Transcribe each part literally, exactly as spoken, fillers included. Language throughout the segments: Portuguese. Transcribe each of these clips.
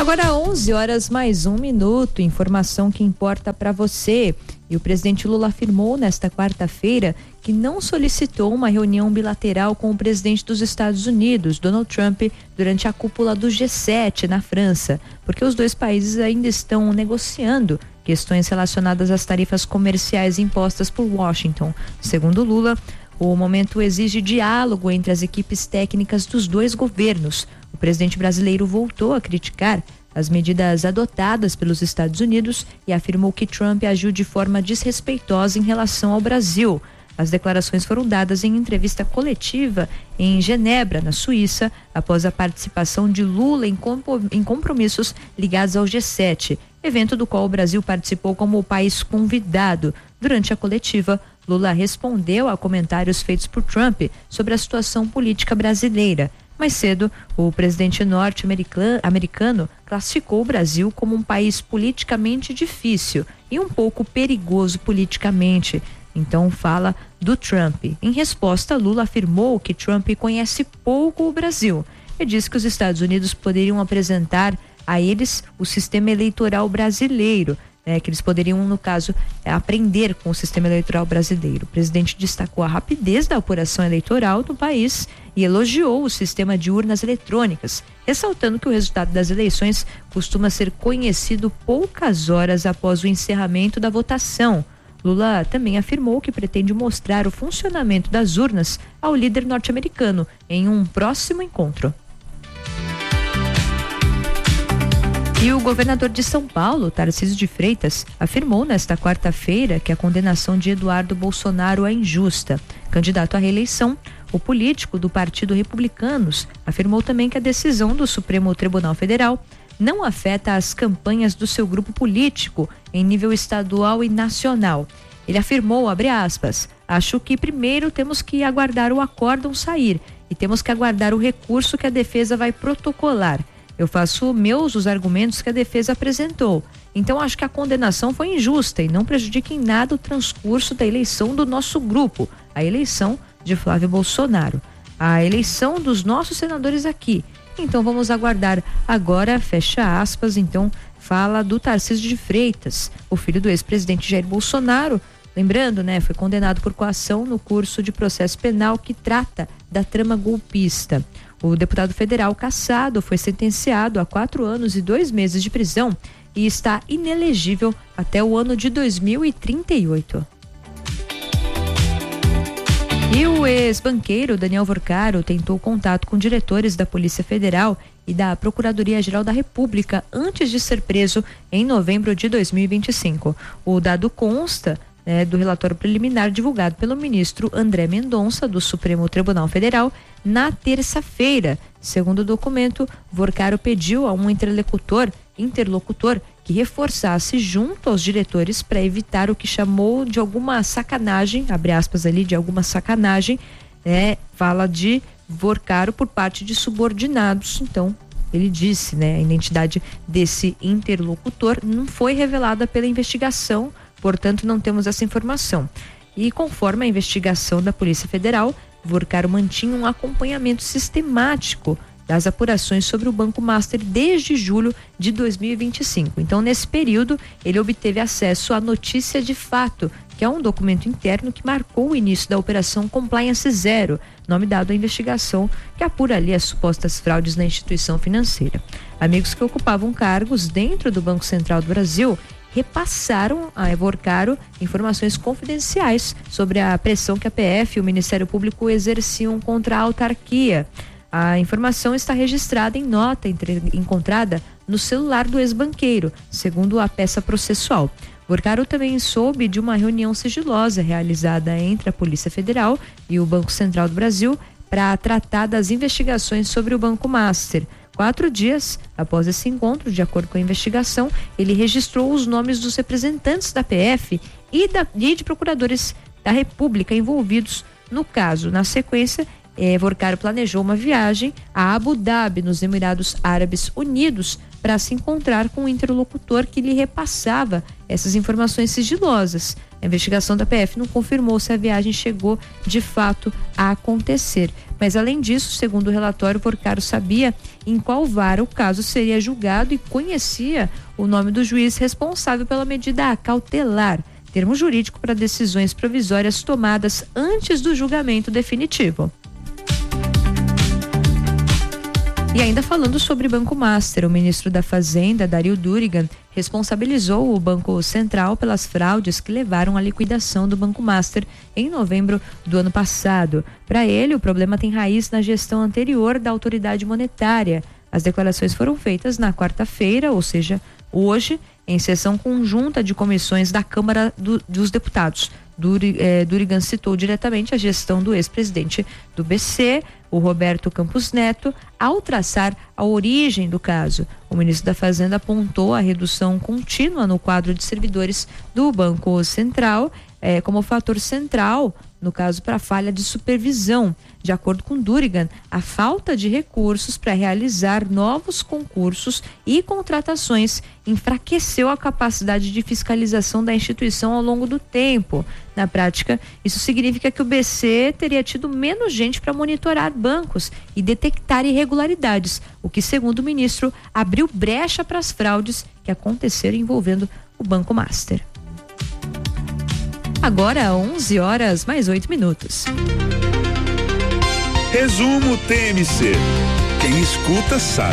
Agora onze horas mais um minuto, informação que importa para você. E o presidente Lula afirmou nesta quarta-feira que não solicitou uma reunião bilateral com o presidente dos Estados Unidos, Donald Trump, durante a cúpula do G sete na França, porque os dois países ainda estão negociando questões relacionadas às tarifas comerciais impostas por Washington. Segundo Lula, o momento exige diálogo entre as equipes técnicas dos dois governos. O presidente brasileiro voltou a criticar as medidas adotadas pelos Estados Unidos e afirmou que Trump agiu de forma desrespeitosa em relação ao Brasil. As declarações foram dadas em entrevista coletiva em Genebra, na Suíça, após a participação de Lula em, em compromissos ligados ao G sete, evento do qual o Brasil participou como o país convidado. Durante a coletiva, Lula respondeu a comentários feitos por Trump sobre a situação política brasileira. Mais cedo, o presidente norte-americano classificou o Brasil como um país politicamente difícil e um pouco perigoso politicamente. Então fala do Trump. Em resposta, Lula afirmou que Trump conhece pouco o Brasil e disse que os Estados Unidos poderiam apresentar a eles o sistema eleitoral brasileiro, né, que eles poderiam, no caso, é, aprender com o sistema eleitoral brasileiro. O presidente destacou a rapidez da apuração eleitoral no país e elogiou o sistema de urnas eletrônicas, ressaltando que o resultado das eleições costuma ser conhecido poucas horas após o encerramento da votação. Lula também afirmou que pretende mostrar o funcionamento das urnas ao líder norte-americano em um próximo encontro. E o governador de São Paulo, Tarcísio de Freitas, afirmou nesta quarta-feira que a condenação de Eduardo Bolsonaro é injusta. Candidato à reeleição, o político do Partido Republicanos afirmou também que a decisão do Supremo Tribunal Federal não afeta as campanhas do seu grupo político em nível estadual e nacional. Ele afirmou, abre aspas, acho que primeiro temos que aguardar o acórdão sair e temos que aguardar o recurso que a defesa vai protocolar. Eu faço meus os argumentos que a defesa apresentou. Então acho que a condenação foi injusta e não prejudica em nada o transcurso da eleição do nosso grupo, a eleição de Flávio Bolsonaro, a eleição dos nossos senadores aqui. Então vamos aguardar. Agora, fecha aspas, então fala do Tarcísio de Freitas, o filho do ex-presidente Jair Bolsonaro. Lembrando, né, foi condenado por coação no curso de processo penal que trata da trama golpista. O deputado federal cassado foi sentenciado a quatro anos e dois meses de prisão e está inelegível até o ano de dois mil e trinta e oito. E o ex-banqueiro Daniel Vorcaro tentou contato com diretores da Polícia Federal e da Procuradoria-Geral da República antes de ser preso em novembro de dois mil e vinte e cinco. O dado consta né, do relatório preliminar divulgado pelo ministro André Mendonça, do Supremo Tribunal Federal, na terça-feira. Segundo o documento, Vorcaro pediu a um interlocutor, interlocutor que reforçasse junto aos diretores para evitar o que chamou de alguma sacanagem, abre aspas ali, de alguma sacanagem, né, fala de Vorcaro por parte de subordinados. Então, ele disse, né, a identidade desse interlocutor não foi revelada pela investigação, portanto não temos essa informação. E conforme a investigação da Polícia Federal, Vorcaro mantinha um acompanhamento sistemático das apurações sobre o Banco Master desde julho de dois mil e vinte e cinco. Então, nesse período, ele obteve acesso à notícia de fato, que é um documento interno que marcou o início da Operação Compliance Zero, nome dado à investigação que apura ali as supostas fraudes na instituição financeira. Amigos que ocupavam cargos dentro do Banco Central do Brasil repassaram a Vorcaro informações confidenciais sobre a pressão que a P F e o Ministério Público exerciam contra a autarquia. A informação está registrada em nota entre, encontrada no celular do ex-banqueiro, segundo a peça processual. Vorcaro também soube de uma reunião sigilosa realizada entre a Polícia Federal e o Banco Central do Brasil para tratar das investigações sobre o Banco Master. Quatro dias após esse encontro, de acordo com a investigação, ele registrou os nomes dos representantes da P F e, da, e de procuradores da República envolvidos no caso. Na sequência, eh, Vorcaro planejou uma viagem a Abu Dhabi, nos Emirados Árabes Unidos, para se encontrar com o interlocutor que lhe repassava essas informações sigilosas. A investigação da P F não confirmou se a viagem chegou de fato a acontecer. Mas, além disso, segundo o relatório, Vorcaro sabia em qual vara o caso seria julgado e conhecia o nome do juiz responsável pela medida cautelar, termo jurídico para decisões provisórias tomadas antes do julgamento definitivo. E ainda falando sobre Banco Master, o ministro da Fazenda, Dario Durigan, responsabilizou o Banco Central pelas fraudes que levaram à liquidação do Banco Master em novembro do ano passado. Para ele, o problema tem raiz na gestão anterior da autoridade monetária. As declarações foram feitas na quarta-feira, ou seja, hoje, em sessão conjunta de comissões da Câmara do, dos Deputados. Duri, eh, Durigan citou diretamente a gestão do ex-presidente do B C, o Roberto Campos Neto, ao traçar a origem do caso. O ministro da Fazenda apontou a redução contínua no quadro de servidores do Banco Central eh, como fator central, no caso, para a falha de supervisão. De acordo com Durigan, a falta de recursos para realizar novos concursos e contratações enfraqueceu a capacidade de fiscalização da instituição ao longo do tempo. Na prática, isso significa que o B C teria tido menos gente para monitorar bancos e detectar irregularidades, o que, segundo o ministro, abriu brecha para as fraudes que aconteceram envolvendo o Banco Master. Agora, onze horas mais oito minutos. Resumo T M C. Quem escuta sabe.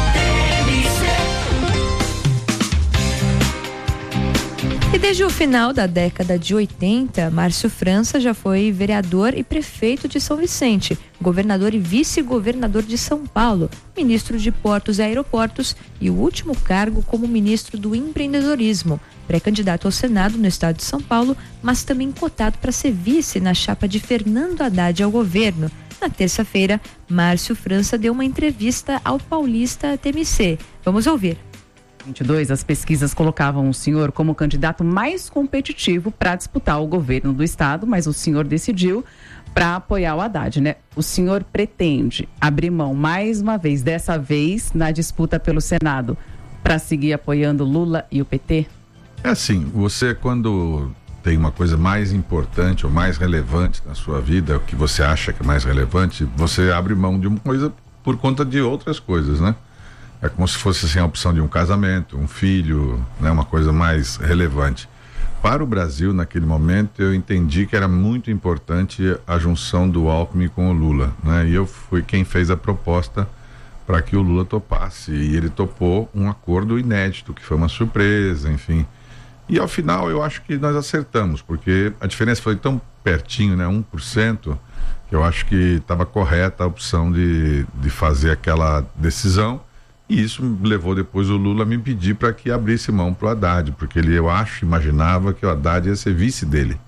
E desde o final da década de oitenta, Márcio França já foi vereador e prefeito de São Vicente, governador e vice-governador de São Paulo, ministro de Portos e Aeroportos e o último cargo como ministro do empreendedorismo. Pré-candidato ao Senado no estado de São Paulo, mas também cotado para ser vice na chapa de Fernando Haddad ao governo. Na terça-feira, Márcio França deu uma entrevista ao Paulista T M C. Vamos ouvir. vinte e dois, as pesquisas colocavam o senhor como o candidato mais competitivo para disputar o governo do estado, mas o senhor decidiu para apoiar o Haddad, né? O senhor pretende abrir mão mais uma vez, dessa vez na disputa pelo Senado, para seguir apoiando Lula e o P T? É assim, você quando tem uma coisa mais importante ou mais relevante na sua vida, o que você acha que é mais relevante, você abre mão de uma coisa por conta de outras coisas, né? É como se fosse assim a opção de um casamento, um filho, né? Uma coisa mais relevante. Para o Brasil, naquele momento, eu entendi que era muito importante a junção do Alckmin com o Lula, né? E eu fui quem fez a proposta para que o Lula topasse, e ele topou um acordo inédito, que foi uma surpresa, enfim. E ao final eu acho que nós acertamos, porque a diferença foi tão pertinho, né? um por cento, que eu acho que estava correta a opção de, de fazer aquela decisão. E isso levou depois o Lula a me pedir para que abrisse mão para o Haddad, porque ele, eu acho, imaginava que o Haddad ia ser vice dele.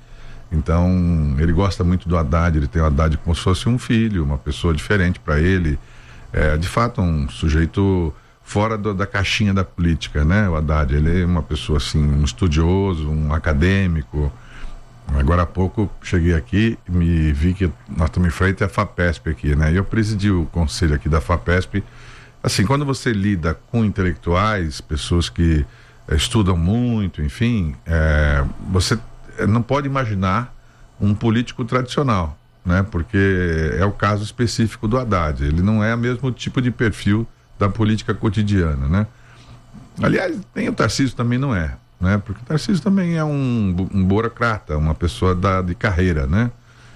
Então, ele gosta muito do Haddad, ele tem o Haddad como se fosse um filho, uma pessoa diferente para ele. É, de fato, um sujeito fora do, da caixinha da política, né? O Haddad, ele é uma pessoa assim, um estudioso, um acadêmico. Agora há pouco cheguei aqui e me vi que nós estamos em frente à FAPESP aqui, né? E eu presidi o conselho aqui da FAPESP. Assim, quando você lida com intelectuais, pessoas que é, estudam muito, enfim, é, você não pode imaginar um político tradicional, né? Porque é o caso específico do Haddad. Ele não é o mesmo tipo de perfil da política cotidiana, né? Aliás, nem o Tarcísio também não é, né? Porque o Tarcísio também é um, um burocrata, uma pessoa da, de carreira, né?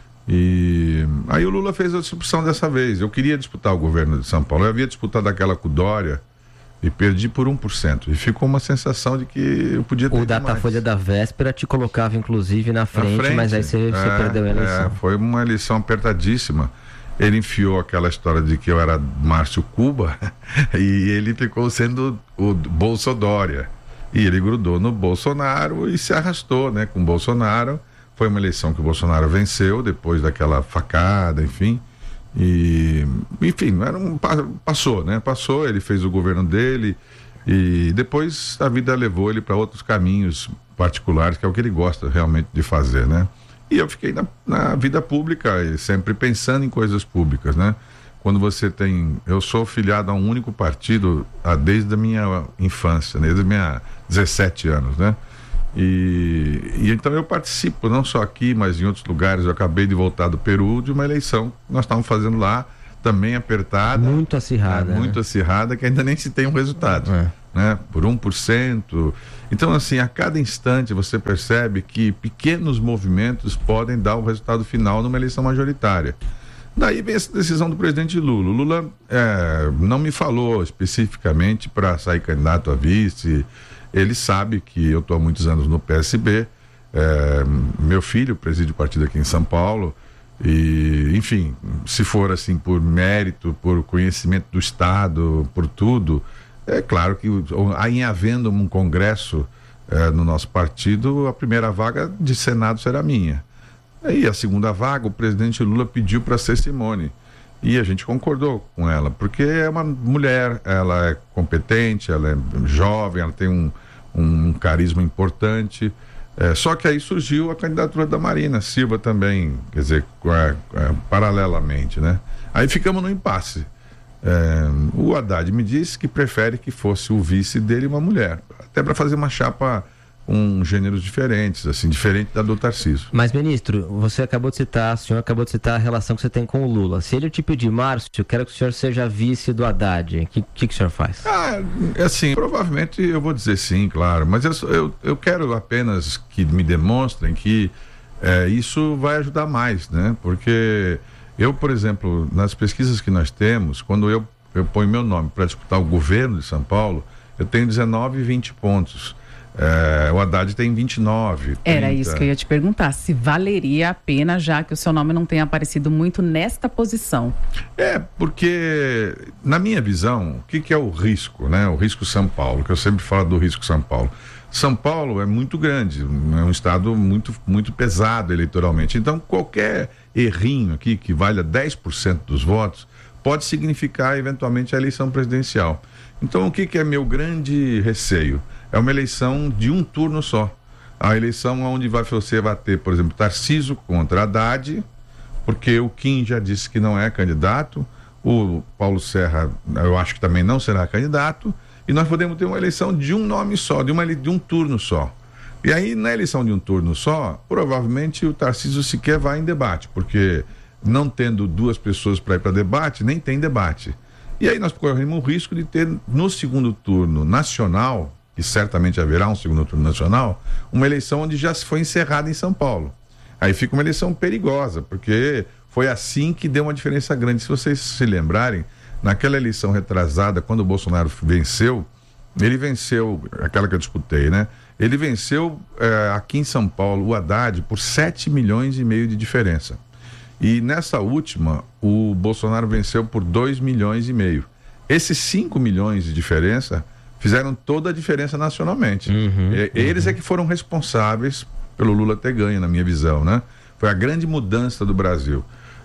E aí o Lula fez a opção dessa vez. Eu queria disputar o governo de São Paulo. Eu havia disputado aquela com o Dória e perdi por um por cento. E ficou uma sensação de que eu podia ter. O Datafolha da véspera te colocava, inclusive, na frente, na frente mas aí você, é, você perdeu a eleição. É, foi uma eleição apertadíssima. Ele enfiou aquela história de que eu era Márcio Cuba e ele ficou sendo o Bolsodória. E ele grudou no Bolsonaro e se arrastou, né, com o Bolsonaro. Foi uma eleição que o Bolsonaro venceu depois daquela facada, enfim. E, enfim, era um, passou, né? Passou, ele fez o governo dele e depois a vida levou ele para outros caminhos particulares, que é o que ele gosta realmente de fazer, né? E eu fiquei na, na vida pública, e sempre pensando em coisas públicas, né? Quando você tem... Eu sou filiado a um único partido ah, desde a minha infância, desde os meus dezessete anos, né? E, e então eu participo, não só aqui, mas em outros lugares. Eu acabei de voltar do Peru, de uma eleição que nós estávamos fazendo lá, também apertada. Muito acirrada. É, muito né? acirrada, que ainda nem se tem um resultado, é. né? Por um por cento. Então, assim, a cada instante você percebe que pequenos movimentos podem dar o resultado final numa eleição majoritária. Daí vem essa decisão do presidente Lula. O Lula é, não me falou especificamente para sair candidato a vice. Ele sabe que eu estou há muitos anos no P S B. É, meu filho preside o partido aqui em São Paulo. E, enfim, se for assim por mérito, por conhecimento do Estado, por tudo, é claro que em havendo um congresso é, no nosso partido, a primeira vaga de Senado será minha. Aí a segunda vaga, o presidente Lula pediu para ser Simone. E a gente concordou com ela, porque é uma mulher, ela é competente, ela é jovem, ela tem um, um carisma importante. É, só que aí surgiu a candidatura da Marina Silva também, quer dizer, é, é, paralelamente, né? Aí ficamos no impasse. É, o Haddad me disse que prefere que fosse o vice dele uma mulher, até para fazer uma chapa com gêneros diferentes, assim, diferente da do Tarcísio. Mas, ministro, você acabou de citar, o senhor acabou de citar a relação que você tem com o Lula. Se ele te pedir, Márcio, eu quero que o senhor seja vice do Haddad, o que, que, que o senhor faz? Ah, assim, provavelmente eu vou dizer sim, claro, mas eu, eu, eu quero apenas que me demonstrem que é, isso vai ajudar mais, né? Porque eu, por exemplo, nas pesquisas que nós temos, quando eu, eu ponho meu nome para disputar o governo de São Paulo, eu tenho dezenove, vinte pontos. É, o Haddad tem vinte e nove. trinta. Era isso que eu ia te perguntar, se valeria a pena, já que o seu nome não tem aparecido muito nesta posição. É, porque na minha visão, o que, que é o risco, né? O risco São Paulo, que eu sempre falo do risco São Paulo. São Paulo é muito grande, é um estado muito, muito pesado eleitoralmente. Então, qualquer errinho aqui que valha dez por cento dos votos pode significar eventualmente a eleição presidencial. Então, o que, que é meu grande receio? É uma eleição de um turno só. A eleição onde vai, você vai ter, por exemplo, Tarcísio contra Haddad, porque o Kim já disse que não é candidato, o Paulo Serra, eu acho que também não será candidato, e nós podemos ter uma eleição de um nome só, de, uma, de um turno só. E aí, na eleição de um turno só, provavelmente o Tarcísio sequer vai em debate, porque não tendo duas pessoas para ir para debate, nem tem debate. E aí nós corremos o risco de ter, no segundo turno nacional, que certamente haverá um segundo turno nacional, uma eleição onde já se foi encerrada em São Paulo. Aí fica uma eleição perigosa, porque foi assim que deu uma diferença grande. Se vocês se lembrarem, naquela eleição retrasada, quando o Bolsonaro venceu, ele venceu, aquela que eu disputei, né? Ele venceu eh, aqui em São Paulo, o Haddad, por sete milhões e meio de diferença. E nessa última, o Bolsonaro venceu por dois milhões e meio. Esses cinco milhões de diferença fizeram toda a diferença nacionalmente. Uhum, Eles uhum. é que foram responsáveis pelo Lula ter ganho, na minha visão, né? Foi a grande mudança do Brasil.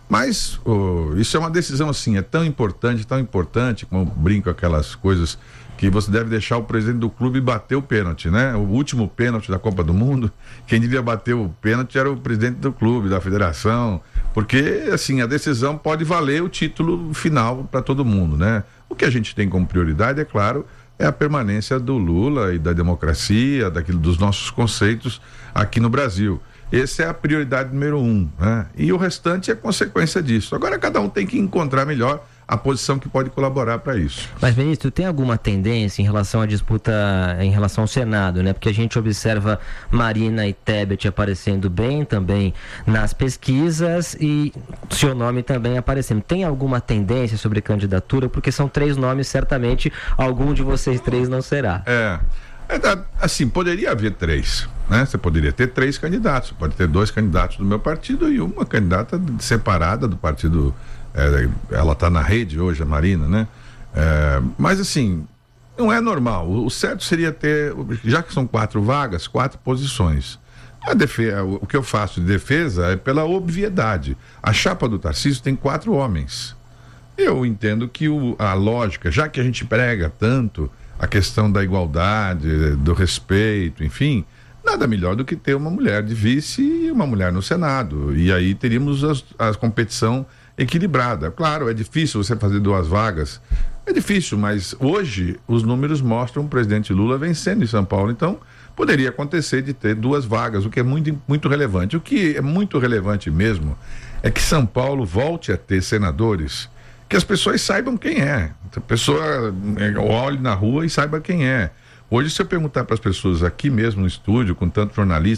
Mas oh, isso é uma decisão assim, é tão importante, tão importante, como eu brinco aquelas coisas que você deve deixar o presidente do clube bater o pênalti, né? O último pênalti da Copa do Mundo, quem devia bater o pênalti era o presidente do clube, da federação, porque assim, a decisão pode valer o título final para todo mundo, né? O que a gente tem como prioridade, é claro, é a permanência do Lula e da democracia, daquilo, dos nossos conceitos aqui no Brasil. Essa é a prioridade número um, né? E o restante é consequência disso. Agora cada um tem que encontrar melhor a posição que pode colaborar para isso. Mas, ministro, tem alguma tendência em relação à disputa, em relação ao Senado, né? Porque a gente observa Marina e Tebet aparecendo bem também nas pesquisas e seu nome também aparecendo. Tem alguma tendência sobre candidatura? Porque são três nomes, certamente algum de vocês três não será. É, é assim, poderia haver três, né? Você poderia ter três candidatos, pode ter dois candidatos do meu partido e uma candidata separada do partido. É, ela está na rede hoje, a Marina, né? É, mas assim, não é normal. O, o certo seria ter, já que são quatro vagas, quatro posições. A defesa, o, o que eu faço de defesa é pela obviedade. A chapa do Tarcísio tem quatro homens. Eu entendo que o, a lógica, já que a gente prega tanto a questão da igualdade, do respeito, enfim, nada melhor do que ter uma mulher de vice e uma mulher no Senado. E aí teríamos as, a competição equilibrada. Claro, é difícil você fazer duas vagas. É difícil, mas hoje os números mostram o presidente Lula vencendo em São Paulo. Então, poderia acontecer de ter duas vagas, o que é muito, muito relevante. O que é muito relevante mesmo é que São Paulo volte a ter senadores que as pessoas saibam quem é. A pessoa olhe na rua e saiba quem é. Hoje, se eu perguntar para as pessoas aqui mesmo no estúdio, com tanto jornalista,